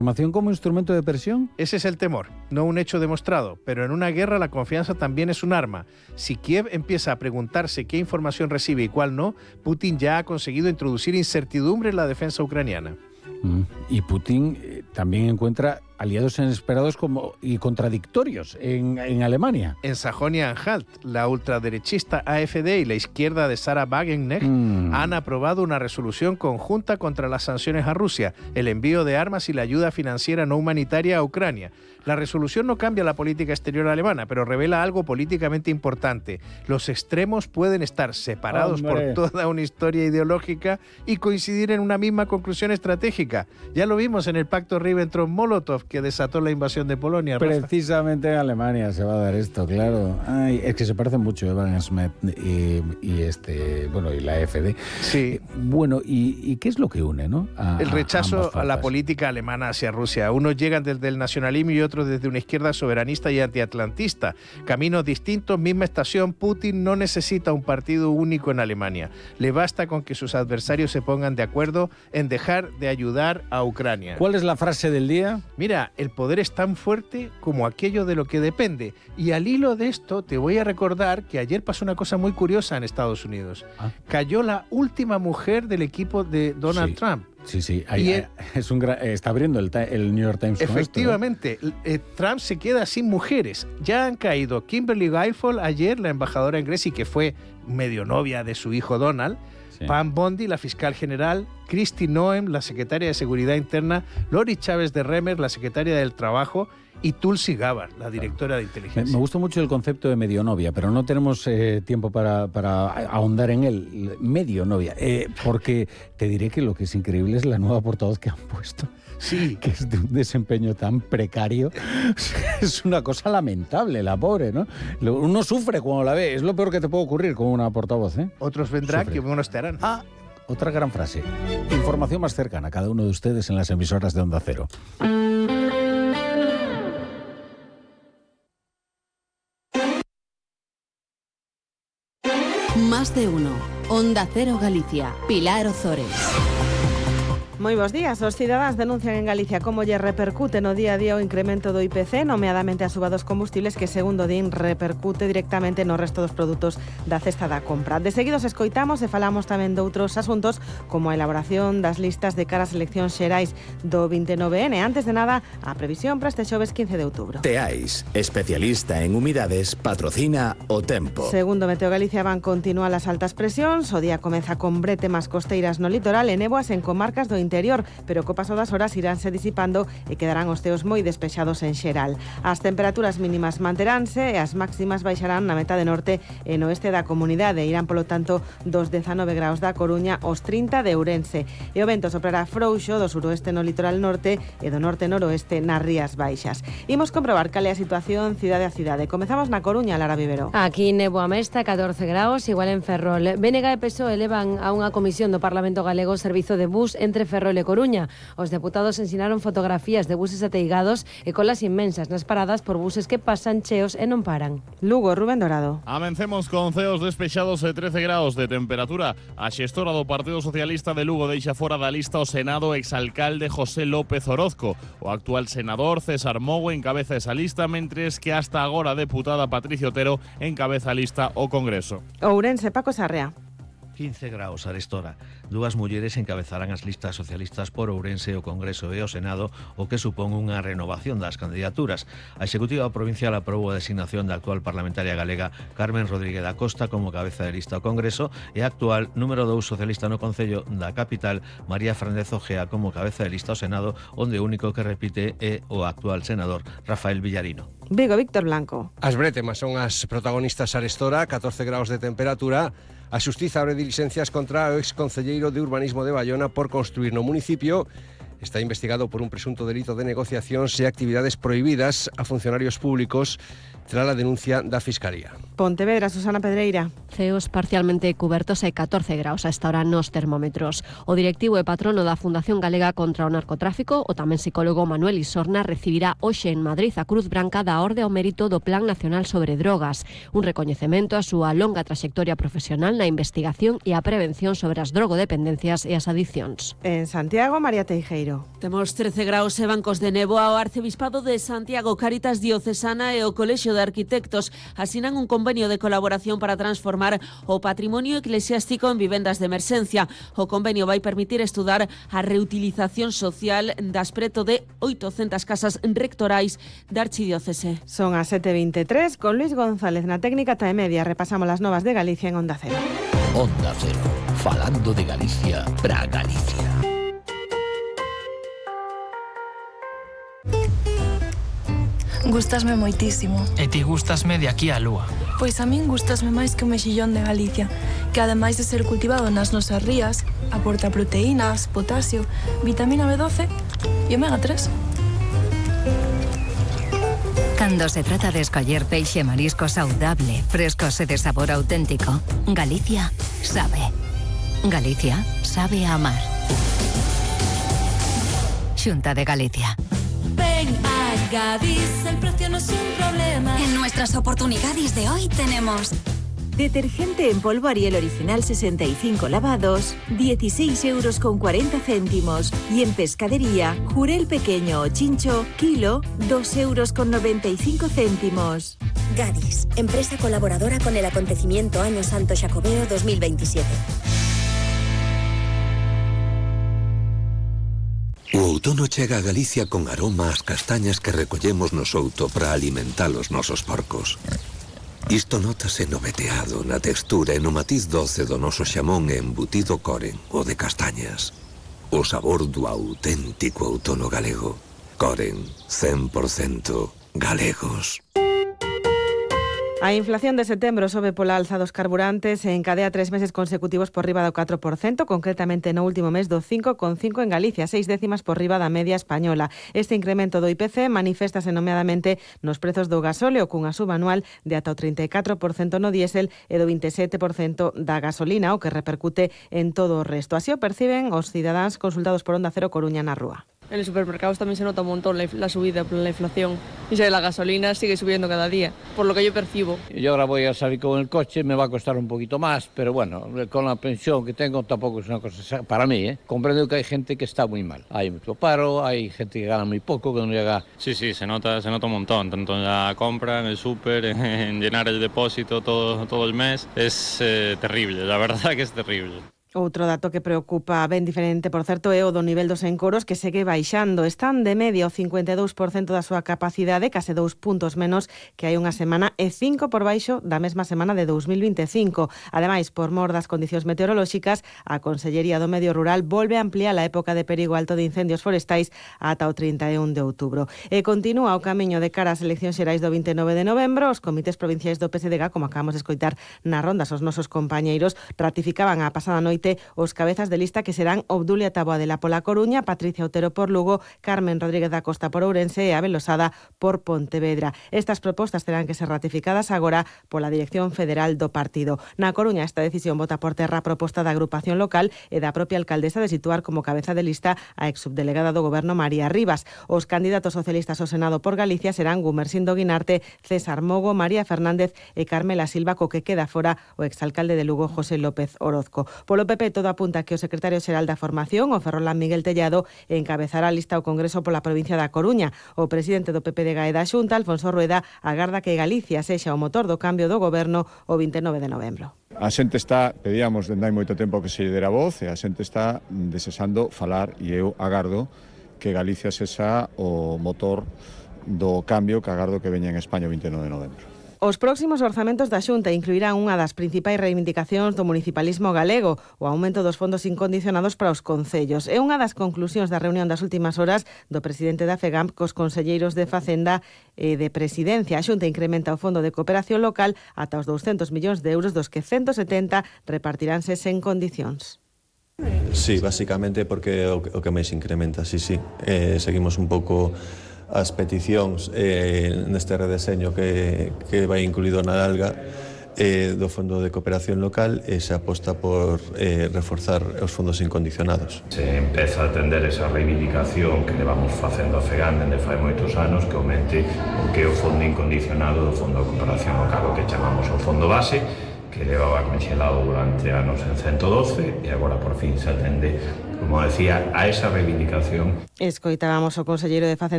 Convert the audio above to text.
¿Información como instrumento de presión? Ese es el temor, no un hecho demostrado, pero en una guerra la confianza también es un arma. Si Kiev empieza a preguntarse qué información recibe y cuál no, Putin ya ha conseguido introducir incertidumbre en la defensa ucraniana. Y Putin también encuentra aliados inesperados y contradictorios en Alemania. En Sajonia-Anhalt, la ultraderechista AfD y la izquierda de Sarah Wagenknecht han aprobado una resolución conjunta contra las sanciones a Rusia, el envío de armas y la ayuda financiera no humanitaria a Ucrania. La resolución no cambia la política exterior alemana, pero revela algo políticamente importante. Los extremos pueden estar separados por toda una historia ideológica y coincidir en una misma conclusión estratégica. Ya lo vimos en el pacto Ribbentrop-Molotov, que desató la invasión de Polonia. Precisamente en Alemania se va a dar esto, claro. Ay, es que se parecen mucho Evan Smith y la AfD. Sí. Bueno, ¿y qué es lo que une, no? El rechazo a la política alemana hacia Rusia. Unos llegan desde el nacionalismo y otros desde una izquierda soberanista y antiatlantista. Caminos distintos, misma estación. Putin no necesita un partido único en Alemania. Le basta con que sus adversarios se pongan de acuerdo en dejar de ayudar a Ucrania. ¿Cuál es la frase del día? Mira, el poder es tan fuerte como aquello de lo que depende. Y al hilo de esto te voy a recordar que ayer pasó una cosa muy curiosa en Estados Unidos. Cayó la última mujer del equipo de Donald Trump. Sí. Está abriendo el New York Times. Efectivamente, Trump se queda sin mujeres. Ya han caído Kimberly Guilfoyle ayer, la embajadora en Grecia, que fue medio novia de su hijo Donald. Pam Bondi, la fiscal general, Kristi Noem, la secretaria de Seguridad Interna, Lori Chávez de Remer, la secretaria del Trabajo, y Tulsi Gabbard, la directora de inteligencia. Me gustó mucho el concepto de medionovia, pero no tenemos tiempo para ahondar en él. Medionovia, porque te diré que lo que es increíble es la nueva portavoz que han puesto. Sí. Que es de un desempeño tan precario. Es una cosa lamentable, la pobre, ¿no? Uno sufre cuando la ve. Es lo peor que te puede ocurrir con una portavoz, ¿eh? Otros vendrán que unos te harán. Otra gran frase. Información más cercana a cada uno de ustedes en las emisoras de Onda Cero. Más de uno. Onda Cero Galicia. Pilar Ozores. Moi bons días. Os cidadáns denuncian en Galicia como lle repercute no día a día o incremento do IPC, nomeadamente a suba dos combustibles, que segundo din repercute directamente no resto dos produtos da cesta da compra. De seguidos escoitamos e falamos tamén doutros asuntos, como a elaboración das listas de cara ás eleccións xerais do 29N. Antes de nada, a previsión para este xoves 15 de outubro. Teais, especialista en humidades, patrocina o tempo. Segundo Meteo Galicia, van continuar as altas presións. O día comeza con bretemas costeiras no litoral e néboas en comarcas do interior, pero co paso das horas iránse disipando e quedarán os ceos moi despexados en xeral. As temperaturas mínimas manteránse e as máximas baixarán na metade norte e no oeste da comunidade. Irán, polo tanto, dos 19 graus da Coruña aos 30 de Ourense. E o vento soprará frouxo do suroeste no litoral norte e do norte-noroeste nas Rías Baixas. Imos comprobar cal é a situación cidade a cidade. Comezamos na Coruña, Lara Vivero. Aquí néboa mesta, 14 graus, igual en Ferrol. BNG e PSOE elevan a unha comisión do Parlamento Galego o servizo de bus entre Ferrol e Coruña. Os deputados ensinaron fotografías de buses ateigados e colas inmensas nas paradas por buses que pasan cheos e non paran. Lugo, Rubén Dorado. Amencemos con ceos despexados e 13 graus de temperatura. A xestora do Partido Socialista de Lugo deixa fora da lista o Senado exalcalde José López Orozco. O actual senador César Mogo encabeza esa lista, mentres que hasta agora a deputada Patricia Otero encabeza a lista o Congreso. Ourense, Paco Sarrea. 15 graus arestora. Dúas mulleres encabezarán as listas socialistas por Ourense, o Congreso e o Senado, o que supón unha renovación das candidaturas. A Executiva Provincial aprobou a designación da actual parlamentaria galega Carmen Rodríguez da Costa como cabeza de lista ao Congreso e a actual número 2 socialista no Concello da capital, María Fernández Ojea, como cabeza de lista ao Senado, onde o único que repite é o actual senador Rafael Villarino. Vigo, Víctor Blanco. As bretemas son as protagonistas arestora, 14 graus de temperatura. A Xustiza abre diligencias contra o exconcelleiro de Urbanismo de Baiona por construir no municipio. Está investigado por un presunto delito de negociacións e actividades prohibidas a funcionarios públicos. tras la denuncia da Fiscalía. Pontevedra, Susana Pedreira. Ceos parcialmente cubertos e 14 graus a esta hora nos termómetros. O directivo e patrono da Fundación Galega contra o Narcotráfico, o tamén psicólogo Manuel Isorna, recibirá hoxe en Madrid a Cruz Branca da Orde ao Mérito do Plan Nacional sobre Drogas, un recoñecemento a súa longa traxectoria profesional na investigación e a prevención sobre as drogodependencias e as adiccións. En Santiago, María Teijeiro. Temos 13 graus e bancos de néboa. O Arcebispado de Santiago, Cáritas Diocesana e o Colexio de Arquitectos asinan un convenio de colaboración para transformar o patrimonio eclesiástico en vivendas de emerxencia. O convenio vai permitir estudar a reutilización social das preto de 800 casas rectorais da Archidiócese. Son as 7:23 con Luis González na técnica e media. Repasamos las novas de Galicia en Onda Cero. Onda Cero, falando de Galicia para Galicia. Gústasme moitísimo. E ti gústasme de aquí á lúa. Pois a min gústasme máis que o mexillón de Galicia, que ademais de ser cultivado nas nosas rías, aporta proteínas, potasio, vitamina B12 e omega 3. Cando se trata de escoller peixe e marisco saudable, frescos e de sabor auténtico, Galicia sabe. Galicia sabe a amar. Xunta de Galicia. Ven a Gadis, el precio no es un problema. En nuestras oportunidades de hoy tenemos detergente en polvo Ariel original 65 lavados, 16,40 €. Y en pescadería, Jurel pequeño o chincho, kilo, 2,95 €. Gadis, empresa colaboradora con el acontecimiento Año Santo Xacobeo 2027. O outono chega a Galicia con aroma ás castañas que recollemos no souto para alimentar os nosos porcos. Isto nótase no veteado, na textura e no matiz doce do noso xamón e embutido Coren, o de castañas. O sabor do auténtico outono galego. Coren, 100% galegos. A inflación de setembro sobe pola alza dos carburantes e encadea 3 meses consecutivos por riba do 4%, concretamente no último mes do 5,5% en Galicia, 6 décimas por riba da media española. Este incremento do IPC maniféstase nomeadamente nos prezos do gasóleo, cunha suba anual de ata o 34% no diésel e do 27% da gasolina, o que repercute en todo o resto. Así o perciben os cidadáns consultados por Onda Cero Coruña na rúa. En los supermercados también se nota un montón la subida por la inflación. Y la gasolina sigue subiendo cada día, por lo que yo percibo. Yo ahora voy a salir con el coche, me va a costar un poquito más, pero bueno, con la pensión que tengo tampoco es una cosa para mí, ¿eh? Comprendo que hay gente que está muy mal. Hay mucho paro, hay gente que gana muy poco, que no llega... Sí, se nota un montón, tanto en la compra, en el súper, en llenar el depósito todo el mes. Es terrible, la verdad que es terrible. Outro dato que preocupa ben diferente, por certo, é o do nivel dos encoros, que segue baixando. Están de media o 52% da súa capacidade, case 2 puntos menos que hai unha semana e 5 por baixo da mesma semana de 2025. Ademais, por mor das condicións meteorolóxicas, a Consellería do Medio Rural volve a ampliar a época de perigo alto de incendios forestais ata o 31 de outubro. E continúa o camiño de cara ás eleccións xerais do 29 de novembro. Os comités provinciais do PSDG, como acabamos de escoitar na rondas, os nosos compañeiros ratificaban a pasada noite os cabezas de lista que serán Obdulia Taboadela pola Coruña, Patricia Otero por Lugo, Carmen Rodríguez da Costa por Ourense e Abel Losada por Pontevedra. Estas propostas terán que ser ratificadas agora pola Dirección Federal do partido. Na Coruña, esta decisión bota por terra a proposta da agrupación local e da propia alcaldesa de situar como cabeza de lista a exsubdelegada do Goberno María Rivas. Os candidatos socialistas ao Senado por Galicia serán Gumersindo Guinarte, César Mogo, María Fernández e Carmela Silva, co que queda fora o exalcalde de Lugo, José López Orozco. Polo PP, todo apunta que o secretario xeral da Formación, o ferrolán Miguel Tellado, encabezará a lista ao Congreso pola provincia da Coruña. O presidente do PP de Gae da Xunta, Alfonso Rueda, agarda que Galicia sexa o motor do cambio do goberno o 29 de novembro. A xente está, pedíamos dende hai moito tempo que se lle dera voz, e a xente está desexando falar, e eu agardo que Galicia sexa o motor do cambio que agardo que veña en España o 29 de novembro. Os próximos orzamentos da Xunta incluirán unha das principais reivindicacións do municipalismo galego, o aumento dos fondos incondicionados para os concellos. É unha das conclusións da reunión das últimas horas do presidente da FEGAMP cos conselleiros de Facenda e de Presidencia. A Xunta incrementa o fondo de cooperación local ata os 200 millóns de euros, dos que 170 repartiránse sen condicións. Sí, basicamente porque o que máis incrementa, sí. Seguimos un pouco as peticións neste redeseño que vai incluído na Alga do Fondo de Cooperación Local e se aposta por reforzar os fondos incondicionados. Se empeza a atender esa reivindicación que levamos facendo a FEGAN dende fai moitos anos, que aumente o que é o fondo incondicionado do Fondo de Cooperación Local, o que chamamos o fondo base, que levaba conxelado durante anos en 112 e agora por fin se atende, como decía, a esa reivindicación. Escoitábamos o conselleiro de Facenda